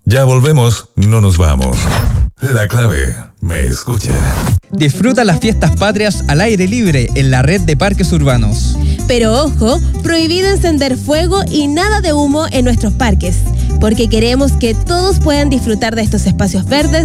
Ya volvemos, no nos vamos. La clave, me escucha. Disfruta las fiestas patrias al aire libre en la red de parques urbanos. Pero ojo, prohibido encender fuego y nada de humo en nuestros parques, porque queremos que todos puedan disfrutar de estos espacios verdes